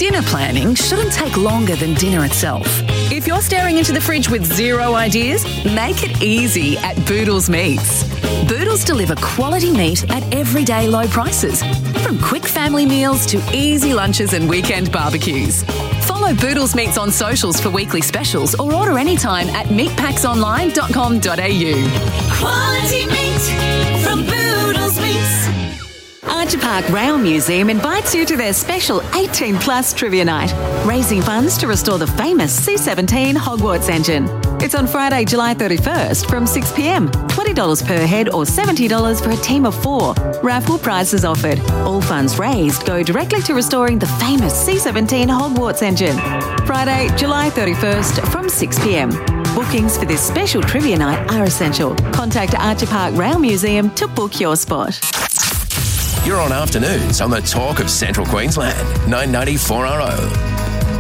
Dinner planning shouldn't take longer than dinner itself. If you're staring into the fridge with zero ideas, make it easy at Boodles Meats. Boodles deliver quality meat at everyday low prices, from quick family meals to easy lunches and weekend barbecues. Follow Boodles Meats on socials for weekly specials or order anytime at meatpacksonline.com.au. Quality meat from Boodles Meats. Archer Park Rail Museum invites you to their special 18 Plus Trivia Night, raising funds to restore the famous C-17 Hogwarts engine. It's on Friday, July 31st from 6 p.m. $20 per head or $70 for a team of 4. Raffle prizes offered. All funds raised go directly to restoring the famous C-17 Hogwarts engine. Friday, July 31st from 6 p.m. Bookings for this special trivia night are essential. Contact Archer Park Rail Museum to book your spot. You're on Afternoons on the Talk of Central Queensland, 990 4RO.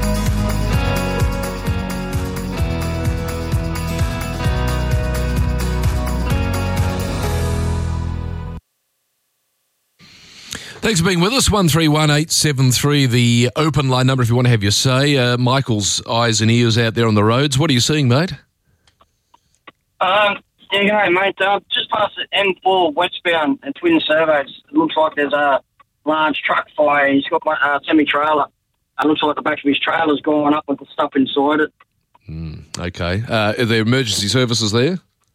Thanks for being with us. 131873, the open line number if you want to have your say. Michael's eyes and ears out there on the roads. What are you seeing, mate? Yeah, g'day, mate. Just past the M4 westbound and Twin Servos. It looks like there's a large truck fire. He's got my semi-trailer. It looks like the back of his trailer's gone up with the stuff inside it. Okay. Are there emergency services there?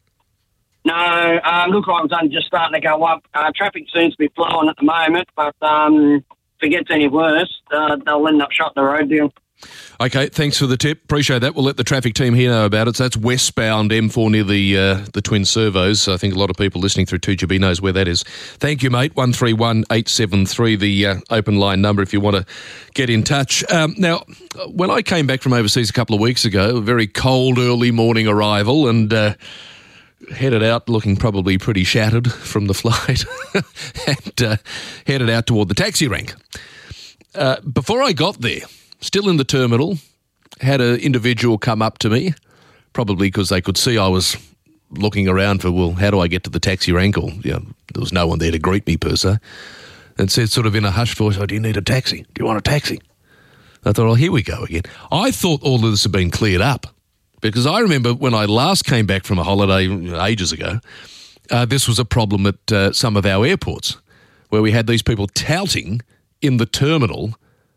No, looks like it's only just starting to go up. Traffic seems to be flowing at the moment, but if it gets any worse, they'll end up shutting the road down. Okay, thanks for the tip. Appreciate that. We'll let the traffic team here know about it. So that's westbound M4 near the Twin Servos. I think a lot of people listening through 2GB knows where that is. Thank you, mate. 131873, the open line number if you want to get in touch. Now, when I came back from overseas a couple of weeks ago, a very cold early morning arrival and headed out looking probably pretty shattered from the flight and headed out toward the taxi rank. Before I got there, still in the terminal, had an individual come up to me, probably because they could see I was looking around for, well, how do I get to the taxi rank? Or, there was no one there to greet me per se, and said sort of in a hushed voice, do you need a taxi? Do you want a taxi? I thought, here we go again. I thought all of this had been cleared up because I remember when I last came back from a holiday ages ago, this was a problem at some of our airports where we had these people touting in the terminal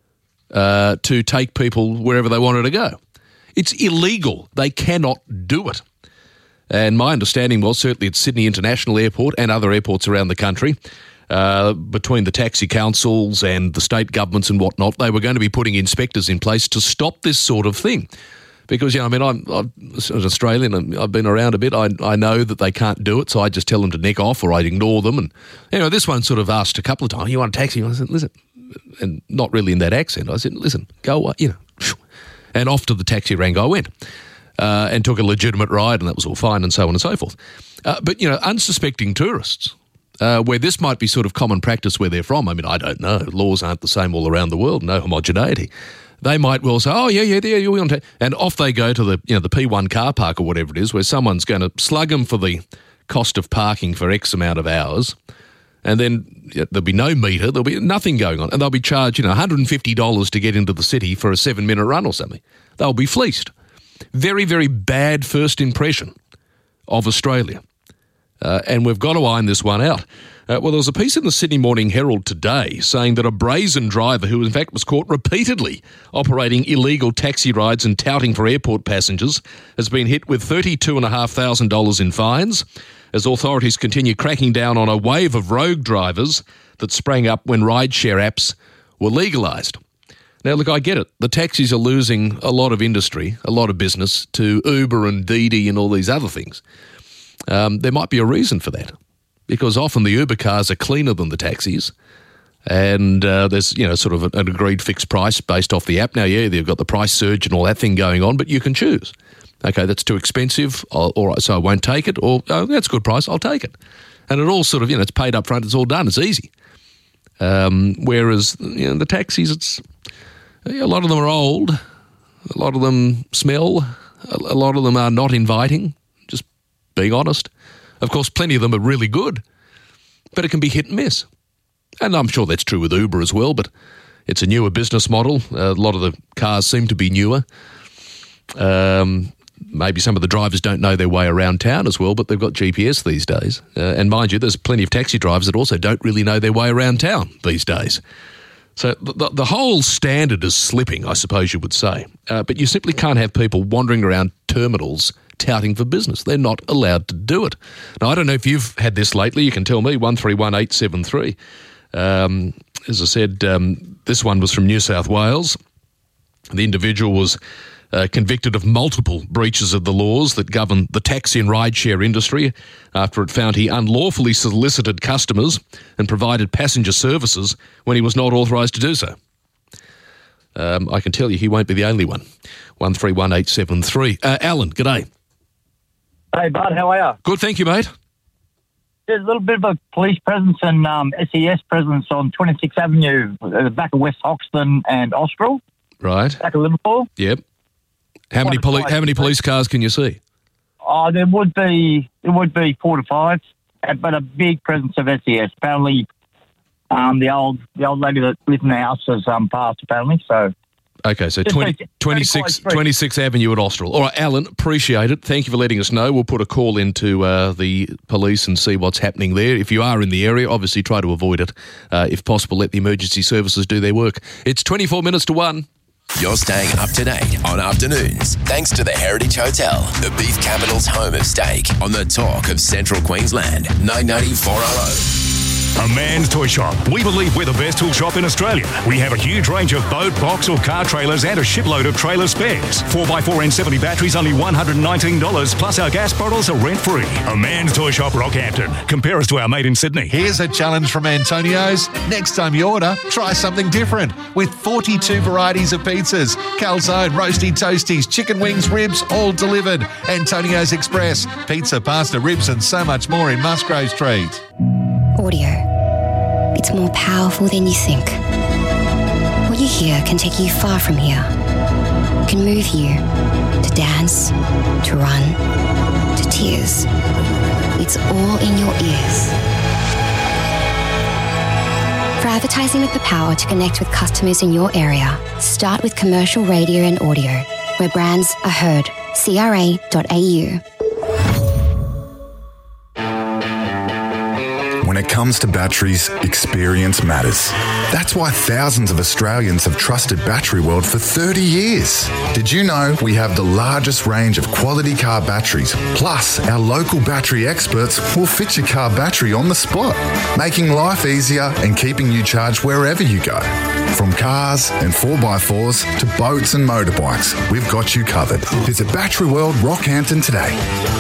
to take people wherever they wanted to go. It's illegal. They cannot do it. And my understanding was, certainly at Sydney International Airport and other airports around the country, between the taxi councils and the state governments and whatnot, they were going to be putting inspectors in place to stop this sort of thing. Because, I'm an Australian and I've been around a bit. I know that they can't do it, so I just tell them to neck off or I ignore them. And anyway, this one sort of asked a couple of times, you want a taxi? And I said, listen, and not really in that accent. I said, listen, go away, And off to the taxi rank I went and took a legitimate ride, and that was all fine and so on and so forth. But, unsuspecting tourists, where this might be sort of common practice where they're from, I don't know. Laws aren't the same all around the world, no homogeneity. They might well say, you want to, and off they go to the P1 car park or whatever it is, where someone's going to slug them for the cost of parking for X amount of hours, and then there'll be no meter, there'll be nothing going on, and they'll be charged, $150 to get into the city for a 7-minute run or something. They'll be fleeced. Very, very bad first impression of Australia, and we've got to iron this one out. Well, there was a piece in the Sydney Morning Herald today saying that a brazen driver who in fact was caught repeatedly operating illegal taxi rides and touting for airport passengers has been hit with $32,500 in fines as authorities continue cracking down on a wave of rogue drivers that sprang up when rideshare apps were legalised. Now, look, I get it. The taxis are losing a lot of industry, a lot of business to Uber and Didi and all these other things. There might be a reason for that, because often the Uber cars are cleaner than the taxis, and there's sort of an agreed fixed price based off the app. Now, they've got the price surge and all that thing going on, but you can choose. Okay, that's too expensive, all right, so I won't take it, or that's a good price, I'll take it. And it all sort of, it's paid up front, it's all done, it's easy. Whereas, the taxis, it's a lot of them are old, a lot of them smell, a lot of them are not inviting, just being honest. Of course, plenty of them are really good, but it can be hit and miss. And I'm sure that's true with Uber as well, but It's a newer business model. A lot of the cars seem to be newer. Maybe some of the drivers don't know their way around town as well, but they've got GPS these days. And mind you, there's plenty of taxi drivers that also don't really know their way around town these days. So the whole standard is slipping, I suppose you would say. But you simply can't have people wandering around terminals touting for business. They're not allowed to do it. Now, I don't know if you've had this lately. You can tell me, 131873. As I said, this one was from New South Wales. The individual was convicted of multiple breaches of the laws that govern the taxi and rideshare industry after it found he unlawfully solicited customers and provided passenger services when he was not authorised to do so. I can tell you he won't be the only one. 131873. Alan, g'day. Hey, Bud, how are you? Good, thank you, mate. There's a little bit of a police presence and SES presence on 26th Avenue, at the back of West Hoxton and Austral. Right. Back of Liverpool. Yep. How many police cars can you see? There would be 4 to 5, but a big presence of SES. Apparently, the old lady that lived in the house has passed. Apparently, so. Okay, so 26th Avenue at Austral. All right, Alan, appreciate it. Thank you for letting us know. We'll put a call into the police and see what's happening there. If you are in the area, obviously try to avoid it. If possible, let the emergency services do their work. It's 24 minutes to 1. You're staying up to date on afternoons thanks to the Heritage Hotel, the beef capital's home of steak, on the talk of Central Queensland, 990 4RO. A Man's Toy Shop. We believe we're the best tool shop in Australia. We have a huge range of boat, box or car trailers and a shipload of trailer spares. 4x4 N70 batteries only $119, plus our gas bottles are rent-free. A Man's Toy Shop, Rockhampton. Compare us to our mate in Sydney. Here's a challenge from Antonio's. Next time you order, try something different. With 42 varieties of pizzas, calzone, roasty toasties, chicken wings, ribs, all delivered. Antonio's Express. Pizza, pasta, ribs and so much more in Musgrave Street. Audio. It's more powerful than you think. What you hear can take you far from here. It can move you to dance, to run, to tears. It's all in your ears. For advertising with the power to connect with customers in your area, start with commercial radio and audio, where brands are heard. CRA.au. When it comes to batteries, experience matters. That's why thousands of Australians have trusted Battery World for 30 years. Did you know we have the largest range of quality car batteries? Plus, our local battery experts will fit your car battery on the spot, making life easier and keeping you charged wherever you go. From cars and 4x4s to boats and motorbikes, we've got you covered. Visit Battery World Rockhampton today.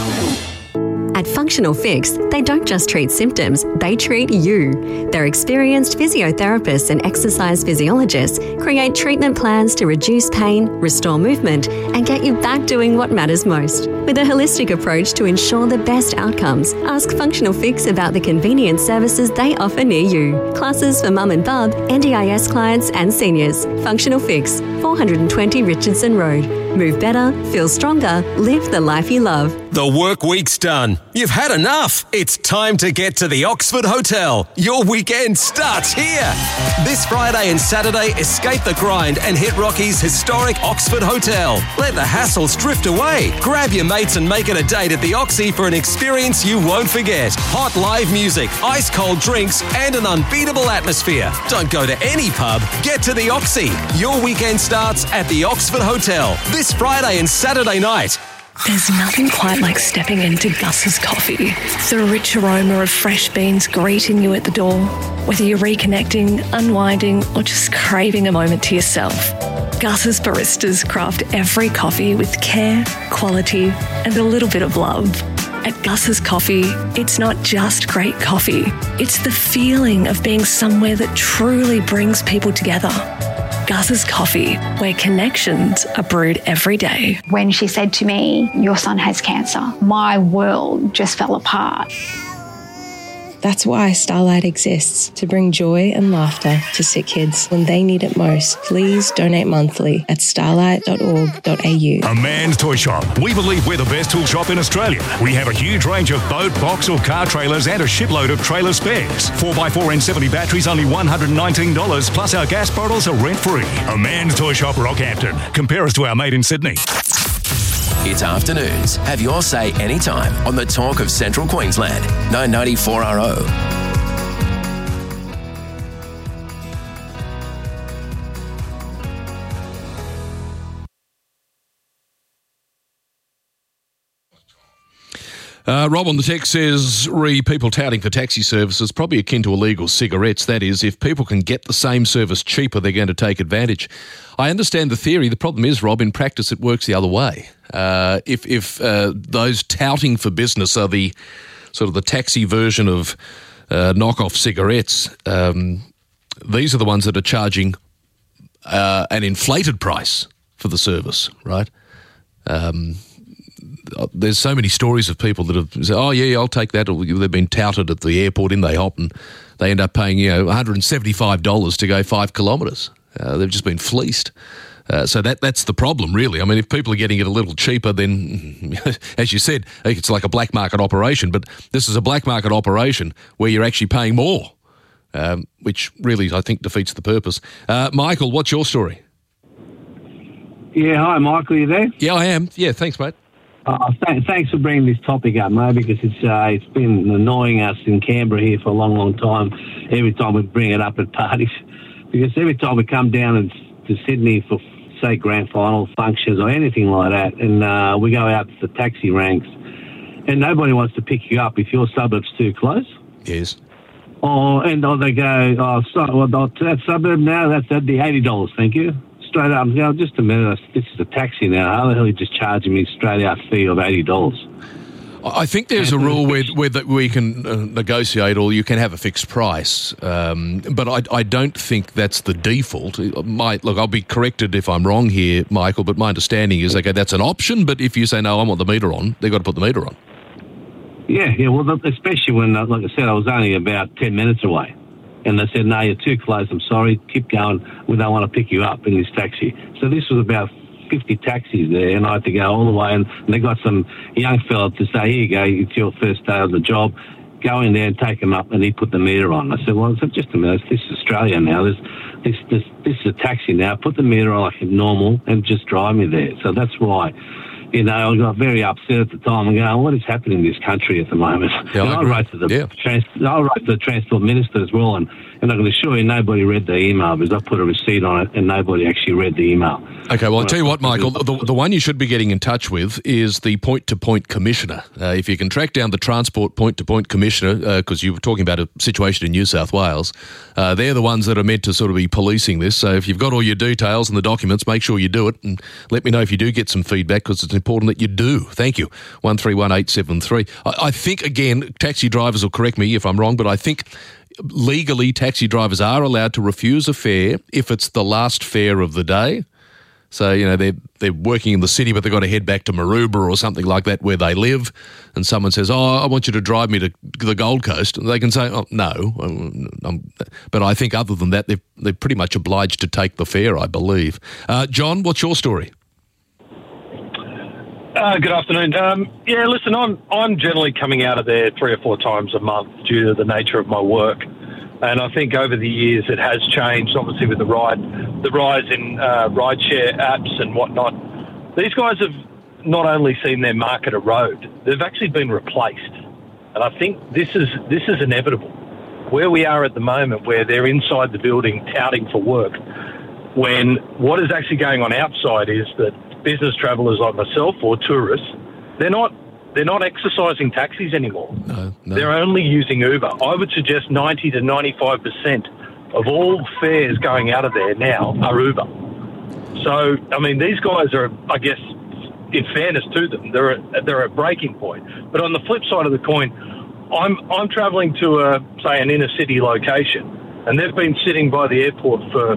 At Functional Fix, they don't just treat symptoms, they treat you. Their experienced physiotherapists and exercise physiologists create treatment plans to reduce pain, restore movement, and get you back doing what matters most. With a holistic approach to ensure the best outcomes, ask Functional Fix about the convenient services they offer near you. Classes for mum and bub, NDIS clients and seniors. Functional Fix, 420 Richardson Road. Move better, feel stronger, live the life you love. The work week's done. You've had enough. It's time to get to the Oxford Hotel. Your weekend starts here. This Friday and Saturday, escape the grind and hit Rocky's historic Oxford Hotel. Let the hassles drift away. Grab your mates and make it a date at the Oxy for an experience you won't forget. Hot live music, ice cold drinks, and an unbeatable atmosphere. Don't go to any pub. Get to the Oxy. Your weekend starts at the Oxford Hotel this Friday and Saturday night. There's nothing quite like stepping into Gus's Coffee. The rich aroma of fresh beans greeting you at the door. Whether you're reconnecting, unwinding, or just craving a moment to yourself, Gus's baristas craft every coffee with care, quality, and a little bit of love. At Gus's Coffee, it's not just great coffee. It's the feeling of being somewhere that truly brings people together. Gus's Coffee, where connections are brewed every day. When she said to me, "Your son has cancer," my world just fell apart. That's why Starlight exists, to bring joy and laughter to sick kids when they need it most. Please donate monthly at starlight.org.au. A Man's Toy Shop. We believe we're the best tool shop in Australia. We have a huge range of boat, box or car trailers and a shipload of trailer spares. 4x4 N70 batteries only $119, plus our gas bottles are rent-free. A Man's Toy Shop, Rockhampton. Compare us to our mate in Sydney. It's afternoons. Have your say anytime on the talk of Central Queensland. 990 4RO. Rob on the text says, people touting for taxi services, probably akin to illegal cigarettes. That is, if people can get the same service cheaper, they're going to take advantage. I understand the theory. The problem is, Rob, in practice, it works the other way. If those touting for business are the sort of the taxi version of knockoff cigarettes, these are the ones that are charging an inflated price for the service, right? There's so many stories of people that have said, oh, yeah, I'll take that. Or they've been touted at the airport, they hop, and they end up paying, $175 to go 5 kilometres. They've just been fleeced. So that's the problem, really. I mean, if people are getting it a little cheaper, then, as you said, it's like a black market operation. But this is a black market operation where you're actually paying more, which really, I think, defeats the purpose. Michael, what's your story? Yeah, hi, Michael. Are you there? Yeah, I am. Yeah, thanks, mate. Thanks for bringing this topic up, mate, because it's been annoying us in Canberra here for a long, long time, every time we bring it up at parties. Because every time we come down to Sydney for, say, grand final functions or anything like that, and we go out to the taxi ranks, and nobody wants to pick you up if your suburb's too close. Yes. And they go, that suburb now, that'd be $80, thank you. Straight up, just a minute, this is a taxi now. How the hell are you just charging me straight out fee of $80? I think there's a rule where we can negotiate, or you can have a fixed price, but I don't think that's the default. Look, I'll be corrected if I'm wrong here, Michael, but my understanding is, okay, that's an option, but if you say, no, I want the meter on, they've got to put the meter on. Yeah, well, especially when, like I said, I was only about 10 minutes away. And they said, no, you're too close, I'm sorry, keep going, we don't want to pick you up in this taxi. So this was about 50 taxis there, and I had to go all the way, and they got some young fella to say, here you go, it's your first day of the job, go in there and take him up, and he put the meter on. I said, well, just a minute, this is Australia now, this is a taxi now, put the meter on like normal and just drive me there. So that's why, I got very upset at the time and going, what is happening in this country at the moment? Yeah, and I wrote to the Transport Minister as well, and I can assure you nobody read the email because I put a receipt on it and nobody actually read the email. Okay, well, I'll tell you what, Michael, the one you should be getting in touch with is the point-to-point commissioner. If you can track down the Transport point-to-point commissioner, because you were talking about a situation in New South Wales, they're the ones that are meant to sort of be policing this. So if you've got all your details and the documents, make sure you do it, and let me know if you do get some feedback, because it's important that you do. Thank you. 131873. I think, again, taxi drivers will correct me if I'm wrong, but I think legally taxi drivers are allowed to refuse a fare if it's the last fare of the day. So, they're working in the city, but they've got to head back to Maroubra or something like that where they live, and someone says, I want you to drive me to the Gold Coast. And they can say, oh, no. But I think other than that, they're pretty much obliged to take the fare, I believe. John, what's your story? Good afternoon. Listen, I'm generally coming out of there 3 or 4 times a month due to the nature of my work. And I think over the years it has changed, obviously, with the rise in rideshare apps and whatnot. These guys have not only seen their market erode, they've actually been replaced. And I think this is inevitable. Where we are at the moment, where they're inside the building touting for work, when what is actually going on outside is that business travellers like myself or tourists, they're not exercising taxis anymore. No. They're only using Uber. I would suggest 90 to 95% of all fares going out of there now are Uber. So, I mean, these guys are, I guess, in fairness to them, they're a breaking point. But on the flip side of the coin, I'm travelling to say an inner city location, and they've been sitting by the airport for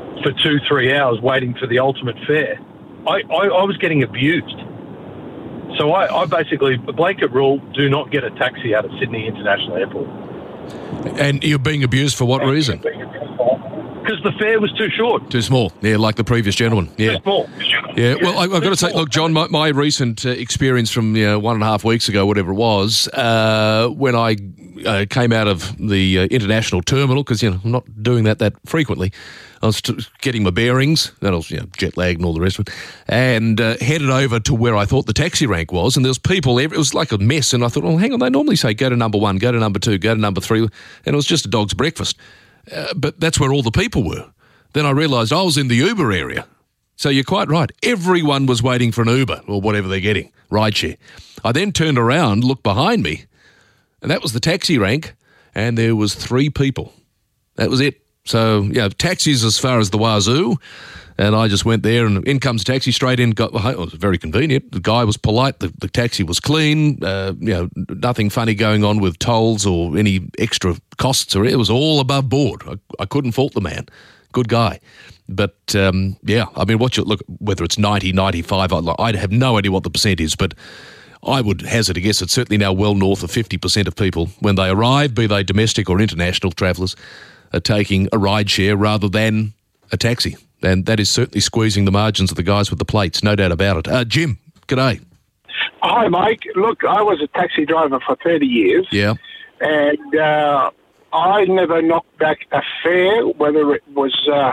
2-3 hours waiting for the ultimate fare. I was getting abused. So I basically, a blanket rule, do not get a taxi out of Sydney International Airport. And you're being abused for what reason? Because the fare was too short. Too small. Yeah, like the previous gentleman. Yeah. Too small. Yeah, well, I've got to say, look, John, my recent experience from 1.5 weeks ago, whatever it was, when I came out of the international terminal, because, I'm not doing that frequently. I was getting my bearings, and I was jet lagged and all the rest of it, and headed over to where I thought the taxi rank was, and there was people, it was like a mess, and I thought, well, hang on, they normally say go to number 1, go to number 2, go to number 3, and it was just a dog's breakfast. But that's where all the people were. Then I realised I was in the Uber area. So you're quite right. Everyone was waiting for an Uber or whatever they're getting, rideshare. I then turned around, looked behind me, and that was the taxi rank, and there was 3 people. That was it. So, taxis as far as the wazoo, and I just went there, and in comes a taxi straight in. It was very convenient. The guy was polite. The taxi was clean. Nothing funny going on with tolls or any extra costs. It was all above board. I couldn't fault the man. Good guy. But, whether it's 90, 95, I have no idea what the percent is, but I would hazard a guess it's certainly now well north of 50% of people, when they arrive, be they domestic or international travellers, are taking a ride share rather than a taxi. And that is certainly squeezing the margins of the guys with the plates, no doubt about it. Jim, g'day. Hi, Mike. Look, I was a taxi driver for 30 years. Yeah. And I never knocked back a fare, whether it was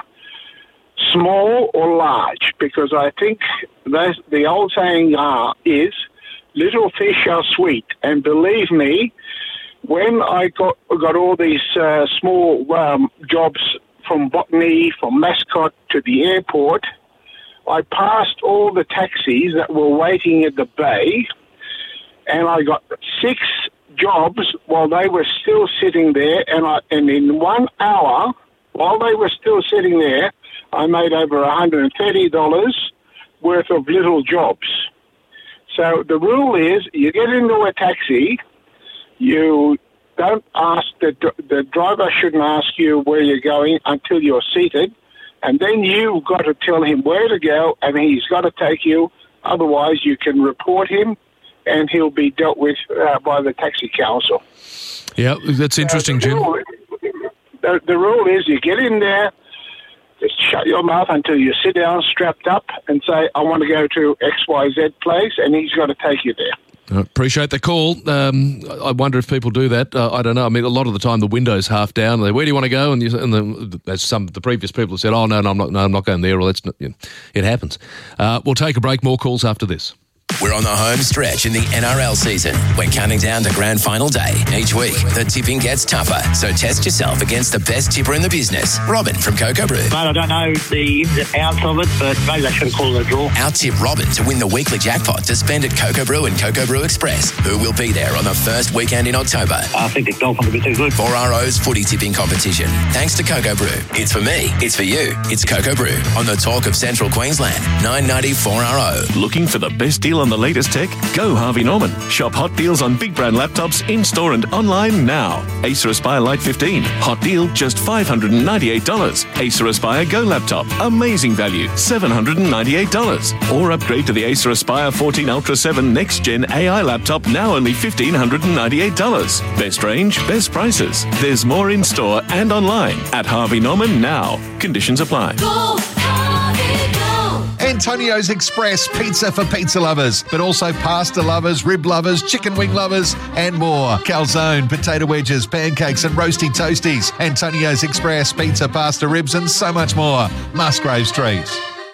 small or large, because I think the old saying is, little fish are sweet. And believe me, when I got all these small jobs from Botany, from Mascot to the airport, I passed all the taxis that were waiting at the bay, and I got 6 jobs while they were still sitting there, and in 1 hour, while they were still sitting there, I made over $130 worth of little jobs. So the rule is, you get into a taxi, you don't ask, the driver shouldn't ask you where you're going until you're seated, and then you've got to tell him where to go, and he's got to take you. Otherwise, you can report him, and he'll be dealt with by the taxi council. Yeah, that's interesting, Jim. The rule is, you get in there, just shut your mouth until you sit down strapped up and say, I want to go to XYZ place, and he's got to take you there. Appreciate the call. I wonder if people do that. I don't know. I mean, a lot of the time the window's half down. Where do you want to go? And as some of the previous people have said, oh, no, I'm not going there. Or that's not, it happens. We'll take a break. More calls after this. We're on the home stretch in the NRL season. We're counting down to grand final day. Each week, the tipping gets tougher, so test yourself against the best tipper in the business. Robin from Cocoa Brew. Mate, I don't know the ins and outs of it, but maybe I should call it a draw. Out-tip Robin to win the weekly jackpot to spend at Cocoa Brew and Cocoa Brew Express, who will be there on the first weekend in October. I think the Dolphins will be too good. 4RO's footy tipping competition. Thanks to Cocoa Brew. It's for me. It's for you. It's Cocoa Brew on the talk of Central Queensland. 990 4RO. Looking for the best deal on the latest tech? Go Harvey Norman. Shop hot deals on big brand laptops in-store and online now. Acer Aspire Lite 15. Hot deal, just $598. Acer Aspire Go laptop. Amazing value, $798. Or upgrade to the Acer Aspire 14 Ultra 7 Next Gen AI laptop, now only $1,598. Best range, best prices. There's more in-store and online at Harvey Norman now. Conditions apply. Go, Harvey, go. Antonio's Express, pizza for pizza lovers, but also pasta lovers, rib lovers, chicken wing lovers, and more. Calzone, potato wedges, pancakes, and roasty toasties. Antonio's Express, pizza, pasta, ribs, and so much more. Musgrave Street.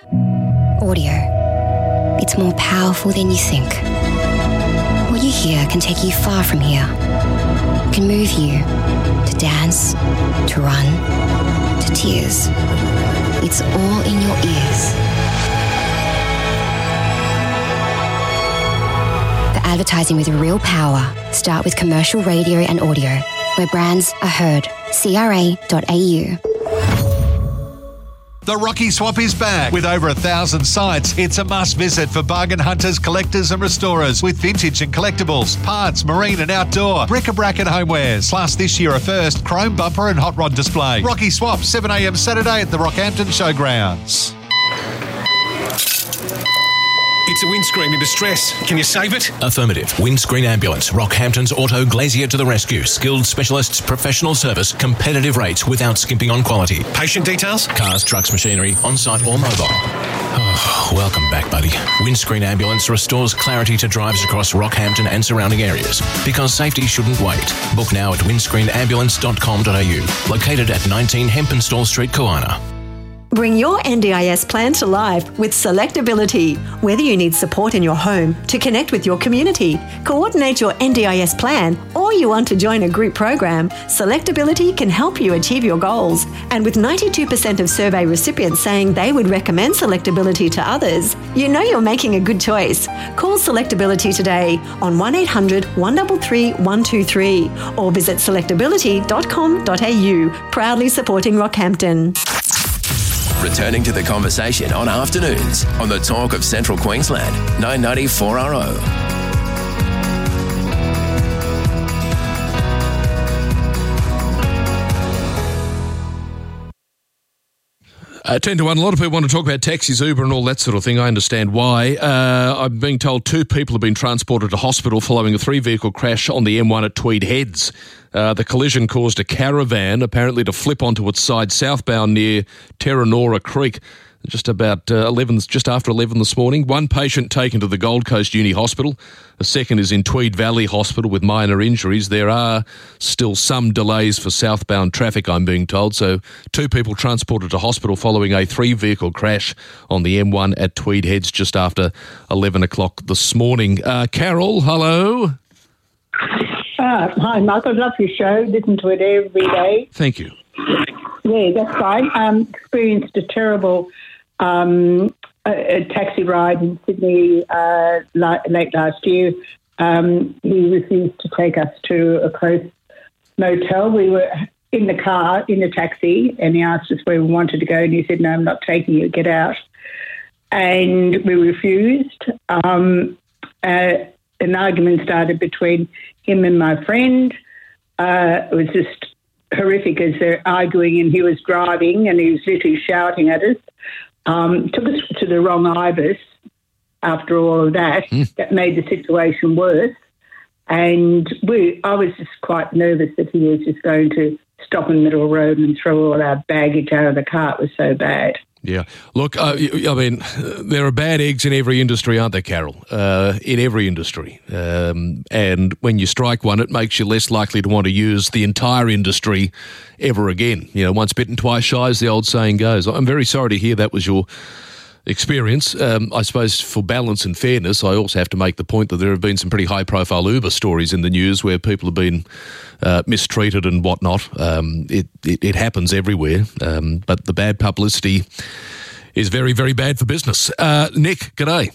Audio. It's more powerful than you think. What you hear can take you far from here. It can move you to dance, to run, to tears. It's all in your ears. Advertising with real power. Start with commercial radio and audio, where brands are heard. CRA.au. The Rocky Swap is back. With over 1,000 sites, it's a must visit for bargain hunters, collectors and restorers with vintage and collectibles, parts, marine and outdoor, bric-a-brac and homewares. Plus this year a first, chrome bumper and hot rod display. Rocky Swap, 7am Saturday at the Rockhampton Showgrounds. It's a windscreen in distress. Can you save it? Affirmative. Windscreen Ambulance. Rockhampton's Auto Glazier to the rescue. Skilled specialists, professional service, competitive rates without skimping on quality. Patient details? Cars, trucks, machinery, on-site or mobile. Oh, welcome back, buddy. Windscreen Ambulance restores clarity to drives across Rockhampton and surrounding areas. Because safety shouldn't wait. Book now at windscreenambulance.com.au. Located at 19 Hempenstall Street, Kawana. Bring your NDIS plan to life with Selectability. Whether you need support in your home, to connect with your community, coordinate your NDIS plan, or you want to join a group program, Selectability can help you achieve your goals. And with 92% of survey recipients saying they would recommend Selectability to others, you know you're making a good choice. Call Selectability today on 1800 133 123 or visit selectability.com.au. Proudly supporting Rockhampton. Returning to the conversation on afternoons on the Talk of Central Queensland, 990 4RO. 10 to 1. A lot of people want to talk about taxis, Uber and all that sort of thing. I understand why. I'm being told 2 people have been transported to hospital following a 3-vehicle crash on the M1 at Tweed Heads. The collision caused a caravan apparently to flip onto its side southbound near Terranora Creek. Just after 11 this morning. 1 patient taken to the Gold Coast Uni Hospital. A second is in Tweed Valley Hospital with minor injuries. There are still some delays for southbound traffic, I'm being told. So 2 people transported to hospital following a 3-vehicle crash on the M1 at Tweed Heads just after 11 o'clock this morning. Carol, hello. Hi, Michael. Love your show. Listen to it every day. Thank you. Yeah, that's fine. Experienced a terrible a taxi ride in Sydney late last year. He refused to take us to a close motel. We were in the car, in the taxi, and he asked us where we wanted to go, and he said, "No, I'm not taking you, get out." And we refused. An argument started between him and my friend. It was just horrific as they're arguing, and he was driving and he was literally shouting at us. Took us to the wrong Ibis after all of that. That made the situation worse. And I was just quite nervous that he was just going to stop in the middle of the road and throw all our baggage out of the car. It was so bad. Yeah. Look, I mean, there are bad eggs in every industry, aren't there, Carol? In every industry. And when you strike one, it makes you less likely to want to use the entire industry ever again. You know, once bitten, twice shy, as the old saying goes. I'm very sorry to hear that was your experience. I suppose for balance and fairness, I also have to make the point that there have been some pretty high-profile Uber stories in the news where people have been mistreated and whatnot. It happens everywhere, but the bad publicity is very, very bad for business. Nick, g'day.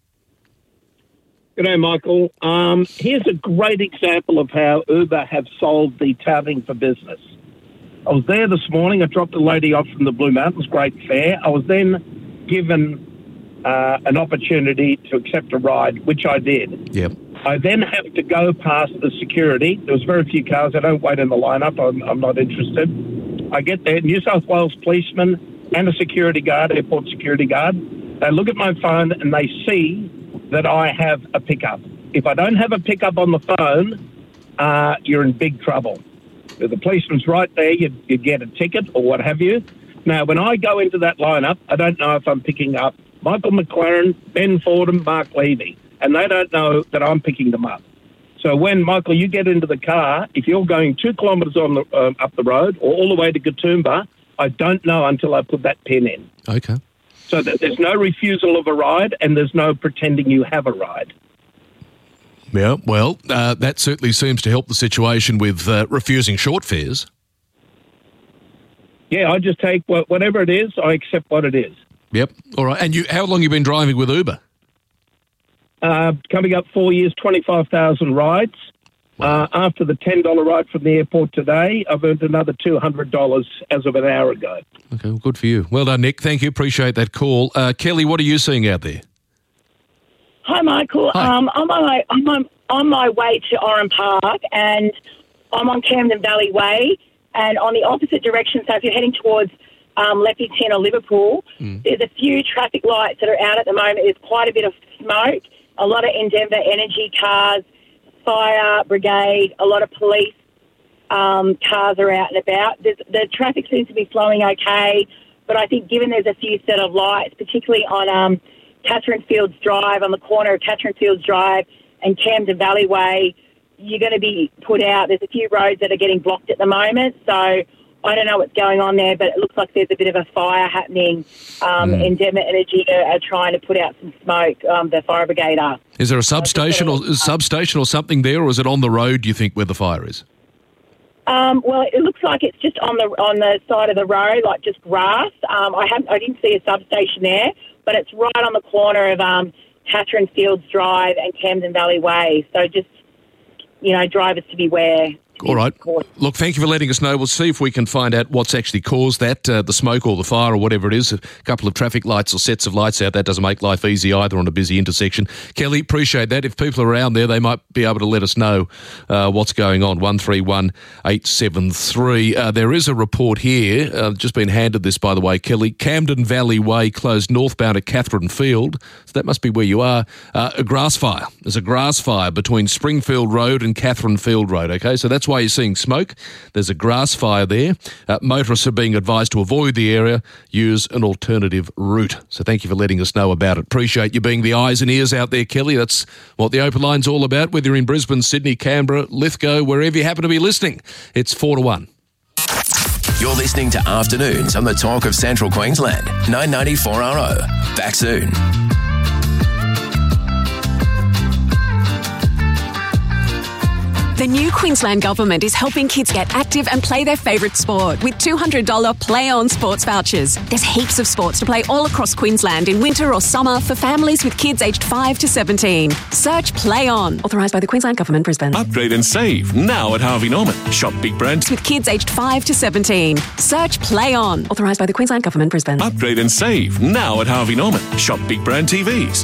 G'day, Michael. Here's a great example of how Uber have solved the touting for business. I was there this morning. I dropped a lady off from the Blue Mountains, great fare. I was then given an opportunity to accept a ride, which I did. Yep. I then have to go past the security. There was very few cars. I don't wait in the lineup. I'm not interested. I get there, New South Wales policeman and a security guard, airport security guard. They look at my phone and they see that I have a pickup. If I don't have a pickup on the phone, you're in big trouble. If the policeman's right there, you get a ticket or what have you. Now, when I go into that lineup, I don't know if I'm picking up Michael McLaren, Ben Fordham, Mark Levy, and they don't know that I'm picking them up. So when, Michael, you get into the car, if you're going 2 kilometres on the, up the road or all the way to Katoomba, I don't know until I put that pin in. Okay. So there's no refusal of a ride and there's no pretending you have a ride. Yeah, well, that certainly seems to help the situation with refusing short fares. Yeah, I just take whatever it is, I accept what it is. Yep. All right. And how long have you been driving with Uber? Coming up 4 years, 25,000 rides. After the $10 ride from the airport today, I've earned another $200 as of an hour ago. Okay, well, good for you. Well done, Nick. Thank you. Appreciate that call. Kelly, what are you seeing out there? Hi, Michael. Hi. I'm on my way to Oran Park, and I'm on Camden Valley Way, and on the opposite direction. So if you're heading towards Leppington or Liverpool. There's a few traffic lights that are out at the moment. There's quite a bit of smoke, a lot of Endeavour Energy cars, fire brigade, a lot of police cars are out and about. The traffic seems to be flowing okay, but I think given there's a few set of lights, particularly on Catherine Fields Drive, on the corner of Catherine Fields Drive and Camden Valley Way, you're going to be put out. There's a few roads that are getting blocked at the moment, so I don't know what's going on there, but it looks like there's a bit of a fire happening. Endeavour Energy are trying to put out some smoke, the fire brigade are. Is there a substation or something there, or is it on the road, do you think, where the fire is? Well, it looks like it's just on the side of the road, like just grass. I didn't see a substation there, but it's right on the corner of Catherine Fields Drive and Camden Valley Way. So just, drivers to beware. All right. Look, thank you for letting us know. We'll see if we can find out what's actually caused that, the smoke or the fire or whatever it is. A couple of traffic lights or sets of lights out, that doesn't make life easy either on a busy intersection. Kelly, appreciate that. If people are around there, they might be able to let us know what's going on. 131873. There is a report here, just been handed this, by the way, Kelly. Camden Valley Way closed northbound at Catherine Field. So that must be where you are. A grass fire. There's a grass fire between Springfield Road and Catherine Field Road, okay? So that's why you're seeing smoke. There's a grass fire there. Motorists are being advised to avoid the area, use an alternative route. So thank you for letting us know about it. Appreciate you being the eyes and ears out there, Kelly. That's what the Open Line's all about, whether you're in Brisbane, Sydney, Canberra, Lithgow, wherever you happen to be listening. It's 4 to 1. You're listening to Afternoons on the Talk of Central Queensland. 994 RO. Back soon. The new Queensland Government is helping kids get active and play their favourite sport with $200 Play On sports vouchers. There's heaps of sports to play all across Queensland in winter or summer for families with kids aged 5 to 17. Search Play On. Authorised by the Queensland Government, Brisbane. Upgrade and save now at Harvey Norman. Shop big brands with kids aged 5 to 17. Search Play On. Authorised by the Queensland Government, Brisbane. Upgrade and save now at Harvey Norman. Shop big brand TVs.